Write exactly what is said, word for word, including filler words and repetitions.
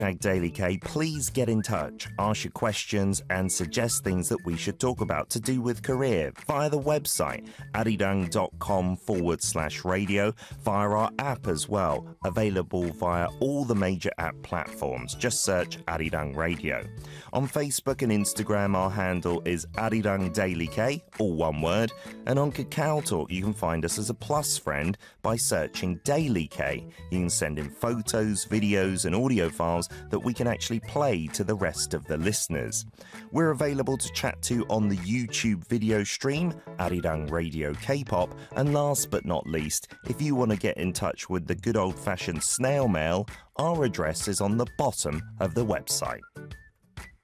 Daily K, please get in touch, ask your questions and suggest things that we should talk about to do with career via the website arirang.com forward slash radio, via our app as well, available via all the major app platforms. Just search Arirang Radio. On Facebook and Instagram, our handle is Arirang Daily K, all one word, and on Kakao Talk you can find us as a plus friend by searching Daily K. You can send in photos, videos and audio files that we can actually play to the rest of the listeners. We're available to chat to on the YouTube video stream, Arirang Radio K-pop, and last but not least, if you want to get in touch with the good old-fashioned snail mail, our address is on the bottom of the website.